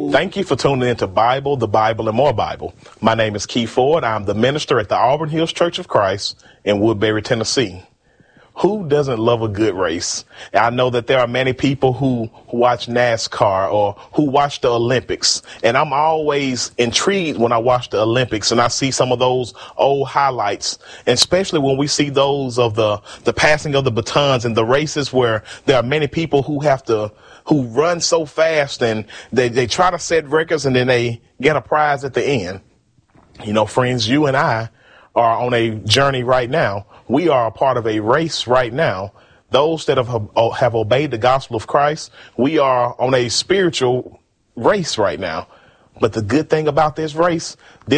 Thank you for tuning into Bible, the Bible, and more Bible. My name is Keith Ford. I'm the minister at the Auburn Hills Church of Christ in Woodbury, Tennessee. Who doesn't love a good race? I know that there are many people who watch NASCAR or who watch the Olympics, and I'm always intrigued when I watch the Olympics and I see some of those old highlights, and especially when we see those of the passing of the batons and the races where there are many people who run so fast and they try to set records and then they get a prize at the end. You know, friends, you and I are on a journey right now. We are a part of a race right now. Those that have obeyed the gospel of Christ, we are on a spiritual race right now. But the good thing about this race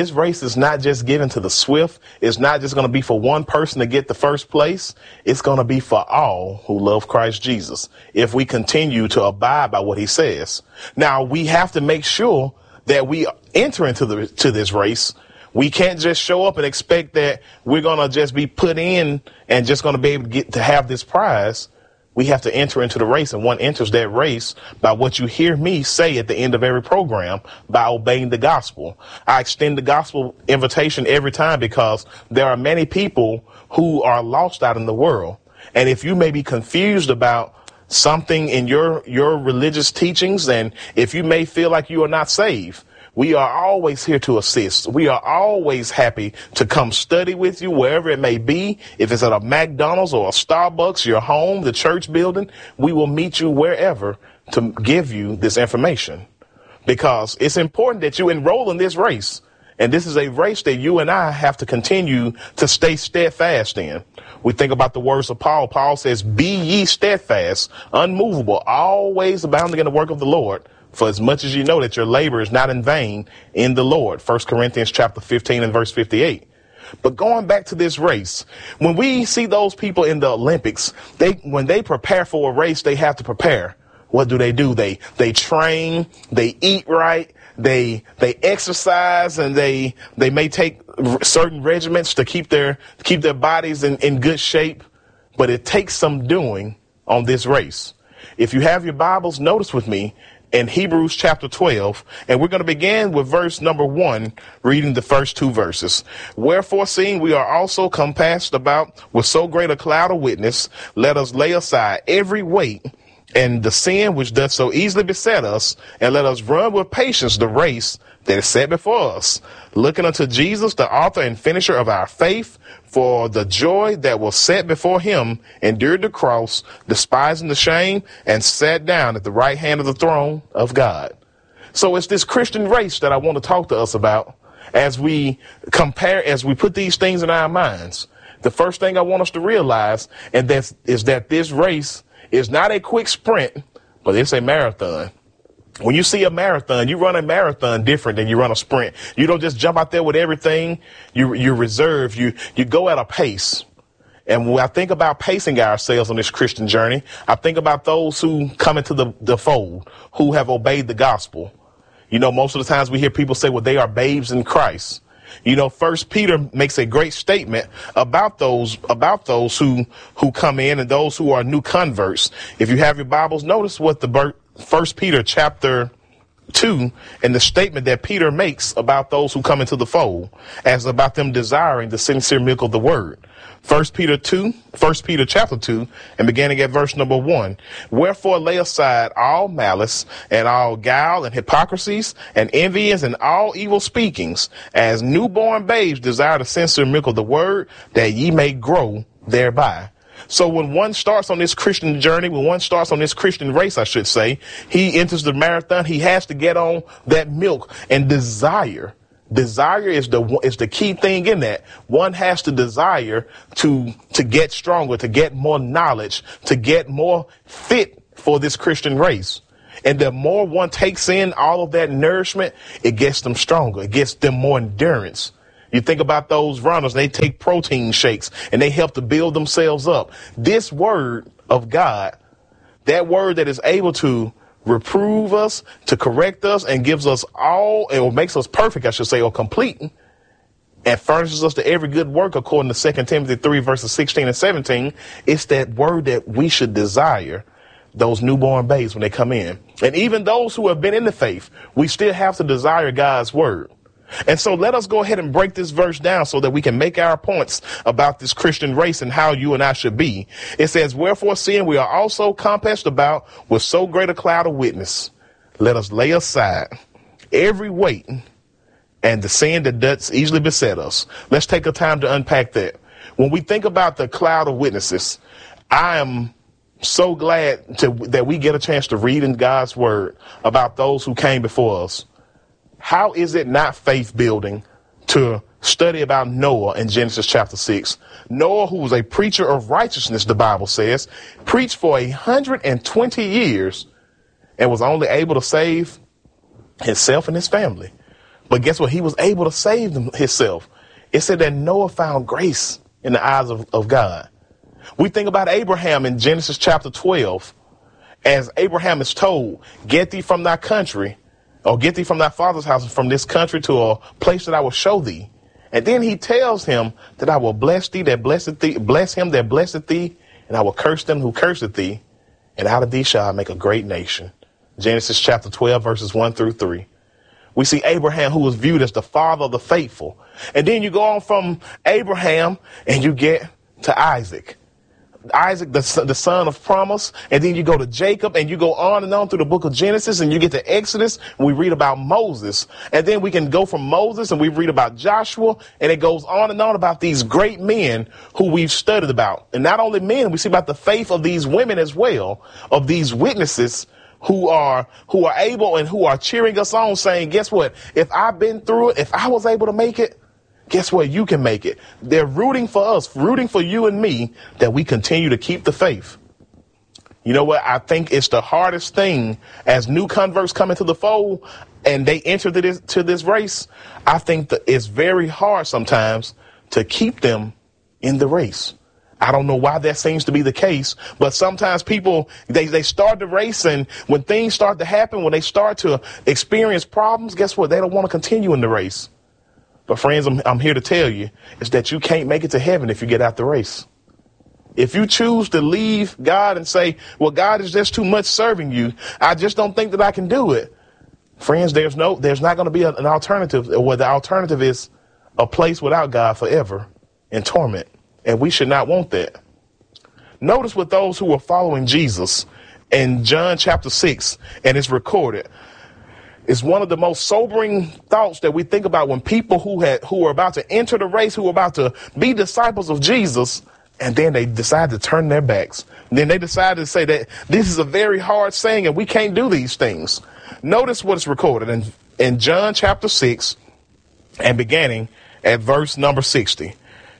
is not just given to the swift. It's not just going to be for one person to get the first place. It's going to be for all who love Christ Jesus, if we continue to abide by what he says. Now, we have to make sure that we enter into this race. We can't just show up and expect that we're going to just be put in and just going to be able to have this prize. We have to enter into the race, and one enters that race by what you hear me say at the end of every program, by obeying the gospel. I extend the gospel invitation every time because there are many people who are lost out in the world. And if you may be confused about something in your religious teachings, and if you may feel like you are not saved, we are always here to assist. We are always happy to come study with you wherever it may be. If it's at a McDonald's or a Starbucks, your home, the church building, we will meet you wherever to give you this information, because it's important that you enroll in this race. And this is a race that you and I have to continue to stay steadfast in. We think about the words of Paul. Paul says, "Be ye steadfast, unmovable, always abounding in the work of the Lord, for as much as you know that your labor is not in vain in the Lord." 1 Corinthians chapter 15 and verse 58. But going back to this race, when we see those people in the Olympics, when they prepare for a race, they have to prepare. What do? They train, they eat right, they exercise, and they may take certain regimens to keep their bodies in good shape. But it takes some doing on this race. If you have your Bibles, notice with me in Hebrews chapter 12, and we're going to begin with verse number 1, reading the first 2 verses. "Wherefore, seeing we are also compassed about with so great a cloud of witness, let us lay aside every weight and the sin which doth so easily beset us, and let us run with patience the race that is set before us, looking unto Jesus, the author and finisher of our faith, for the joy that was set before him endured the cross, despising the shame, and sat down at the right hand of the throne of God." So it's this Christian race that I want to talk to us about as we put these things in our minds. The first thing I want us to realize is that this race is not a quick sprint, but it's a marathon. When you see a marathon, you run a marathon different than you run a sprint. You don't just jump out there with everything. You reserve. You go at a pace. And when I think about pacing ourselves on this Christian journey, I think about those who come into the fold, who have obeyed the gospel. You know, most of the times we hear people say, well, they are babes in Christ. You know, 1 Peter makes a great statement about those who come in and those who are new converts. If you have your Bibles, notice what the 1 Peter chapter 2 and the statement that Peter makes about those who come into the fold, as about them desiring the sincere milk of the word. 1 Peter chapter 2, and beginning at verse number 1. "Wherefore lay aside all malice and all guile and hypocrisies and envyings and all evil speakings, as newborn babes desire the sincere milk of the word, that ye may grow thereby." So when one starts on this Christian journey, when one starts on this Christian race, I should say, he enters the marathon, he has to get on that milk and desire. Desire is the key thing in that. One has to desire to get stronger, to get more knowledge, to get more fit for this Christian race. And the more one takes in all of that nourishment, it gets them stronger. It gets them more endurance. You think about those runners, they take protein shakes and they help to build themselves up. This word of God, that word that is able to reprove us, to correct us, and gives us all, or makes us perfect, I should say, or complete, and furnishes us to every good work according to 2 Timothy 3 verses 16 and 17. It's that word that we should desire. those newborn babes when they come in. And even those who have been in the faith, we still have to desire God's word. And so let us go ahead and break this verse down so that we can make our points about this Christian race and how you and I should be. It says, wherefore, seeing we are also compassed about with so great a cloud of witness, let us lay aside every weight and the sin that does easily beset us. Let's take a time to unpack that. When we think about the cloud of witnesses, I am so glad that we get a chance to read in God's word about those who came before us. How is it not faith building to study about Noah in Genesis chapter 6? Noah, who was a preacher of righteousness, the Bible says, preached for 120 years and was only able to save himself and his family. But guess what? He was able to save himself. It said that Noah found grace in the eyes of God. We think about Abraham in Genesis chapter 12. As Abraham is told, get thee from thy country, or get thee from thy father's house, from this country to a place that I will show thee. And then he tells him that I will bless thee that blesseth thee, bless him that blesseth thee, and I will curse them who curseth thee, and out of thee shall I make a great nation. Genesis chapter 12, verses 1 through 3. We see Abraham, who was viewed as the father of the faithful. And then you go on from Abraham and you get to Isaac. Isaac, the son of promise, and then you go to Jacob, and you go on and on through the book of Genesis, and you get to Exodus, and we read about Moses, and then we can go from Moses, and we read about Joshua, and it goes on and on about these great men who we've studied about. And not only men, we see about the faith of these women as well, of these witnesses who are able and who are cheering us on, saying, guess what? If I've been through it, if I was able to make it, guess what? You can make it. They're rooting for us, rooting for you and me, that we continue to keep the faith. You know what? I think it's the hardest thing as new converts come into the fold and they enter to this race. I think that it's very hard sometimes to keep them in the race. I don't know why that seems to be the case, but sometimes people, they start the race, and when things start to happen, when they start to experience problems, guess what? They don't want to continue in the race. But friends, I'm here to tell you is that you can't make it to heaven if you get out the race. If you choose to leave God and say, well, God is just too much serving you, I just don't think that I can do it. Friends, there's not going to be an alternative, where the alternative is a place without God forever in torment. And we should not want that. Notice with those who are following Jesus in John chapter 6, and it's recorded. It's one of the most sobering thoughts that we think about when people who are about to enter the race, who are about to be disciples of Jesus, and then they decide to turn their backs. And then they decide to say that this is a very hard saying and we can't do these things. Notice what is recorded in John chapter 6 and beginning at verse number 60.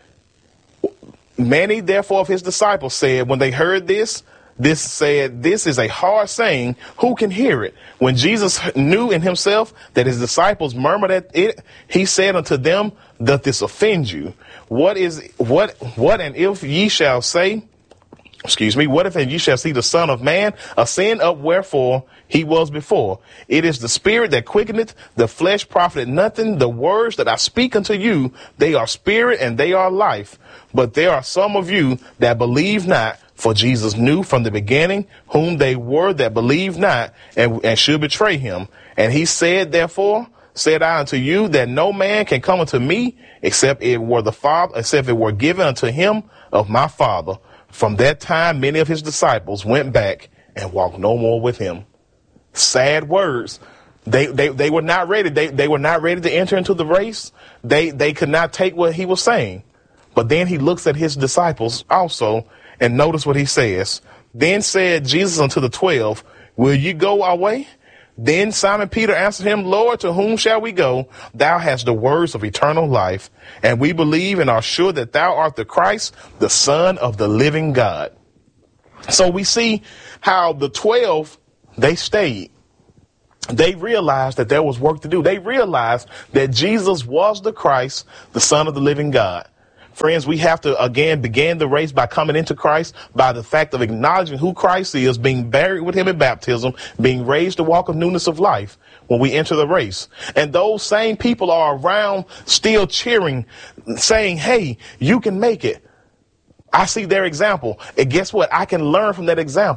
Many, therefore, of his disciples said, when they heard this said, this is a hard saying. Who can hear it? When Jesus knew in himself that his disciples murmured at it, he said unto them, doth this offend you? What and if ye shall say, what if ye shall see the Son of Man ascend up wherefore he was before? It is the spirit that quickeneth, the flesh profited nothing. The words that I speak unto you, they are spirit and they are life. But there are some of you that believe not. For Jesus knew from the beginning whom they were that believed not and should betray him. And he said, therefore, said I unto you that no man can come unto me except it were given unto him of my Father. From that time, many of his disciples went back and walked no more with him. Sad words. They were not ready. They were not ready to enter into the race. They could not take what he was saying. But then he looks at his disciples also. And notice what he says. Then said Jesus unto the 12, will you go our way? Then Simon Peter answered him, Lord, to whom shall we go? Thou hast the words of eternal life, and we believe and are sure that thou art the Christ, the Son of the living God. So we see how the 12, they stayed. They realized that there was work to do. They realized that Jesus was the Christ, the Son of the living God. Friends, we have to, again, begin the race by coming into Christ, by the fact of acknowledging who Christ is, being buried with him in baptism, being raised to walk of newness of life when we enter the race. And those same people are around still cheering, saying, hey, you can make it. I see their example. And guess what? I can learn from that example.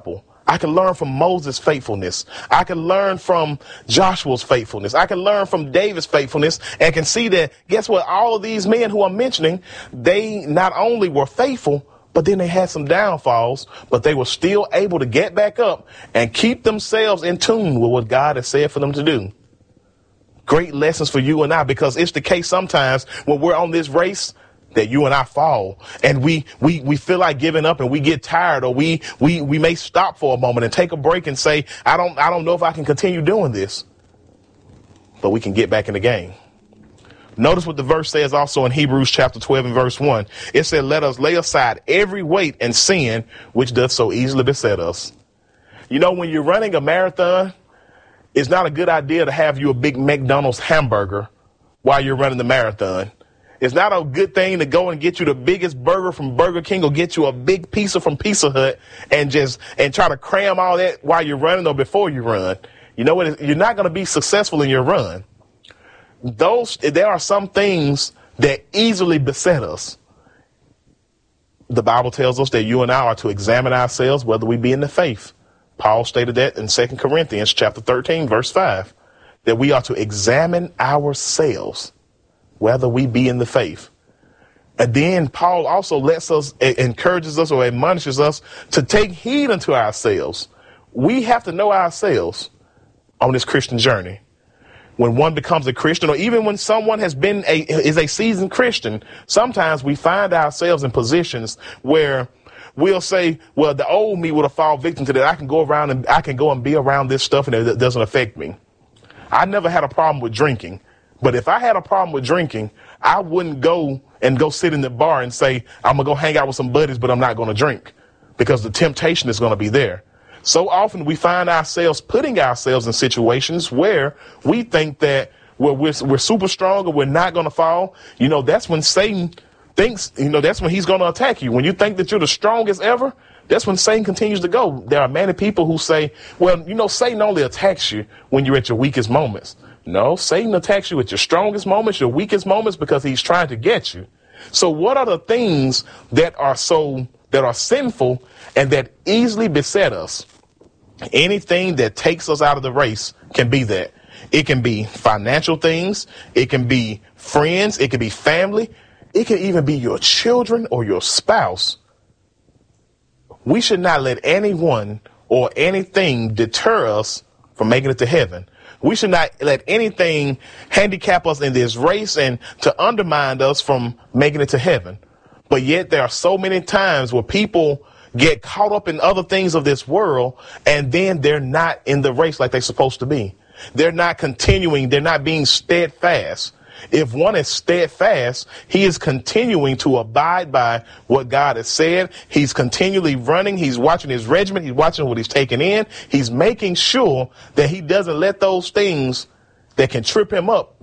I can learn from Moses' faithfulness. I can learn from Joshua's faithfulness. I can learn from David's faithfulness and can see that, guess what? All of these men who I'm mentioning, they not only were faithful, but then they had some downfalls, but they were still able to get back up and keep themselves in tune with what God has said for them to do. Great lessons for you and I, because it's the case sometimes when we're on this race that you and I fall and we feel like giving up and we get tired, or we may stop for a moment and take a break and say, I don't know if I can continue doing this, but we can get back in the game. Notice what the verse says also in Hebrews chapter 12 and verse 1. It said, let us lay aside every weight and sin which doth so easily beset us. You know, when you're running a marathon, it's not a good idea to have you a big McDonald's hamburger while you're running the marathon. It's not a good thing to go and get you the biggest burger from Burger King or get you a big pizza from Pizza Hut and try to cram all that while you're running or before you run. You know what? You're not going to be successful in your run. There are some things that easily beset us. The Bible tells us that you and I are to examine ourselves, whether we be in the faith. Paul stated that in 2 Corinthians chapter 13, verse 5, that we are to examine ourselves, whether we be in the faith. And then Paul also encourages us or admonishes us to take heed unto ourselves. We have to know ourselves on this Christian journey. When one becomes a Christian, or even when someone is a seasoned Christian, sometimes we find ourselves in positions where we'll say, well, the old me would have fallen victim to that. I can go and be around this stuff and it doesn't affect me. I never had a problem with drinking. But if I had a problem with drinking, I wouldn't go sit in the bar and say, I'm going to go hang out with some buddies, but I'm not going to drink, because the temptation is going to be there. So often we find ourselves putting ourselves in situations where we think that we're super strong or we're not going to fall. You know, that's when Satan thinks, that's when he's going to attack you. When you think that you're the strongest ever, that's when Satan continues to go. There are many people who say, well, Satan only attacks you when you're at your weakest moments. No, Satan attacks you at your strongest moments, your weakest moments, because he's trying to get you. So what are the things that are sinful and that easily beset us? Anything that takes us out of the race can be that. It can be financial things. It can be friends. It can be family. It can even be your children or your spouse. We should not let anyone or anything deter us from making it to heaven. We should not let anything handicap us in this race and to undermine us from making it to heaven. But yet there are so many times where people get caught up in other things of this world, and then they're not in the race like they're supposed to be. They're not continuing. They're not being steadfast. If one is steadfast, he is continuing to abide by what God has said. He's continually running. He's watching his regiment. He's watching what he's taking in. He's making sure that he doesn't let those things that can trip him up.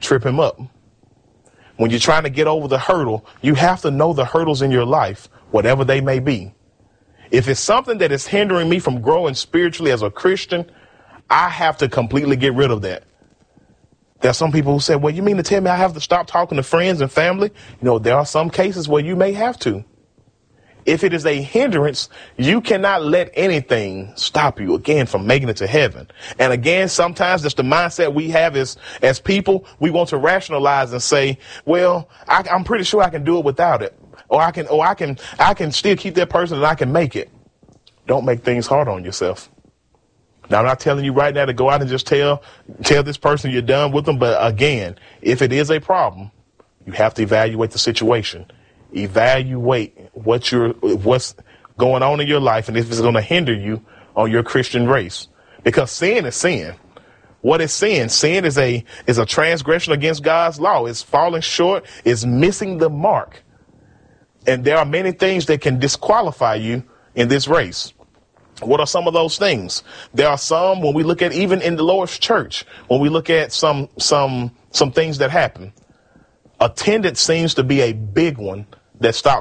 When you're trying to get over the hurdle, you have to know the hurdles in your life, whatever they may be. If it's something that is hindering me from growing spiritually as a Christian, I have to completely get rid of that. There are some people who say, well, you mean to tell me I have to stop talking to friends and family? There are some cases where you may have to. If it is a hindrance, you cannot let anything stop you, again, from making it to heaven. And again, sometimes that's the mindset we have as people. We want to rationalize and say, well, I'm pretty sure I can do it without it. Or I can still keep that person and I can make it. Don't make things hard on yourself. Now, I'm not telling you right now to go out and just tell this person you're done with them. But again, if it is a problem, you have to evaluate the situation. Evaluate what's going on in your life and if it's going to hinder you on your Christian race. Because sin is sin. What is sin? Sin is a transgression against God's law. It's falling short. It's missing the mark. And there are many things that can disqualify you in this race. What are some of those things? There are some, when we look at even in the Lord's church, when we look at some things that happen, attendance seems to be a big one that stops